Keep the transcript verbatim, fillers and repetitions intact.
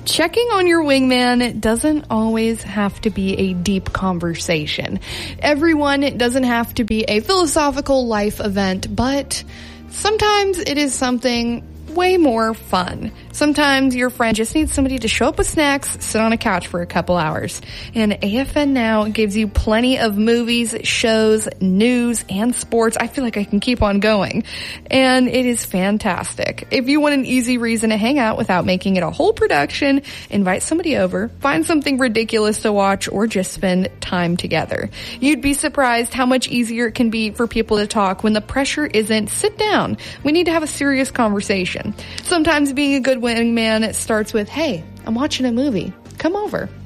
Checking on your wingman doesn't always have to be a deep conversation. Everyone doesn't have to be a philosophical life event, but sometimes it is something way more fun. Sometimes your friend just needs somebody to show up with snacks, sit on a couch for a couple hours. And A F N Now gives you plenty of movies, shows, news, and sports. I feel like I can keep on going. And it is fantastic. If you want an easy reason to hang out without making it a whole production, invite somebody over, find something ridiculous to watch, or just spend time together. You'd be surprised how much easier it can be for people to talk when the pressure isn't, sit down, we need to have a serious conversation. Sometimes being a good wingman starts with, hey, I'm watching a movie. Come over.